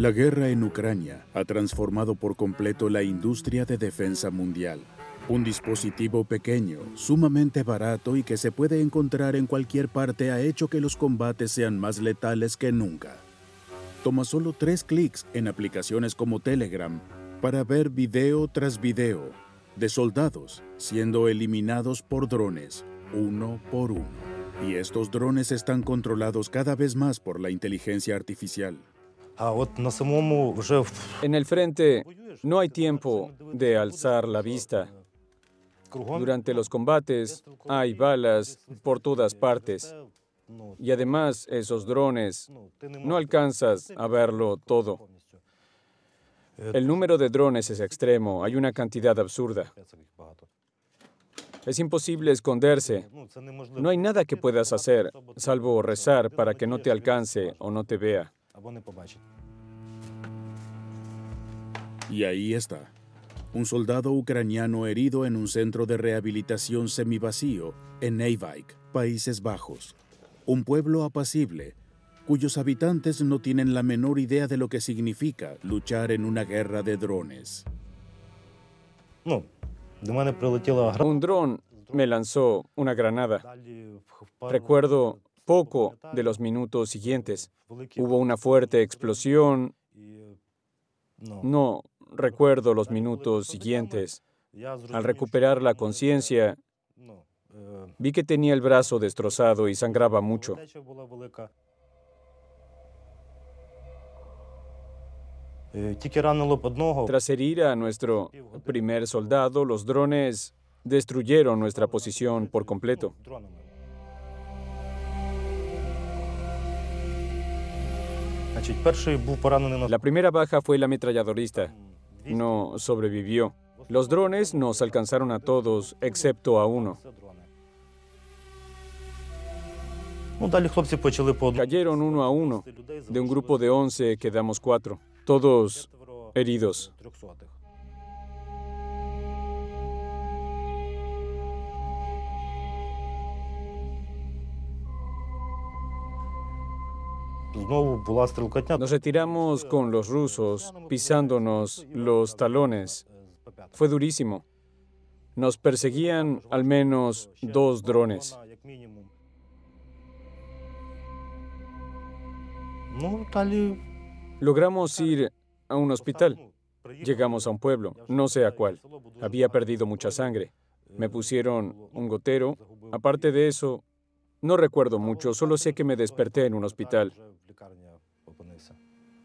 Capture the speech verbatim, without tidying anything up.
La guerra en Ucrania ha transformado por completo la industria de defensa mundial. Un dispositivo pequeño, sumamente barato y que se puede encontrar en cualquier parte ha hecho que los combates sean más letales que nunca. Toma solo tres clics en aplicaciones como Telegram para ver video tras video de soldados siendo eliminados por drones, uno por uno. Y estos drones están controlados cada vez más por la inteligencia artificial. En el frente no hay tiempo de alzar la vista. Durante los combates hay balas por todas partes. Y además, esos drones, no alcanzas a verlo todo. El número de drones es extremo, hay una cantidad absurda. Es imposible esconderse. No hay nada que puedas hacer, salvo rezar para que no te alcance o no te vea. Y ahí está, un soldado ucraniano herido en un centro de rehabilitación semivacío en Nijveiq, Países Bajos. Un pueblo apacible, cuyos habitantes no tienen la menor idea de lo que significa luchar en una guerra de drones. Un dron me lanzó una granada. Recuerdo poco de los minutos siguientes. Hubo una fuerte explosión. No recuerdo los minutos siguientes. Al recuperar la conciencia, vi que tenía el brazo destrozado y sangraba mucho. Tras herir a nuestro primer soldado, los drones destruyeron nuestra posición por completo. La primera baja fue el ametralladorista. No sobrevivió. Los drones nos alcanzaron a todos, excepto a uno. Cayeron uno a uno. De un grupo de once quedamos cuatro. Todos heridos. Nos retiramos con los rusos, pisándonos los talones. Fue durísimo. Nos perseguían al menos dos drones. Logramos ir a un hospital. Llegamos a un pueblo, no sé a cuál. Había perdido mucha sangre. Me pusieron un gotero. Aparte de eso, no recuerdo mucho, solo sé que me desperté en un hospital.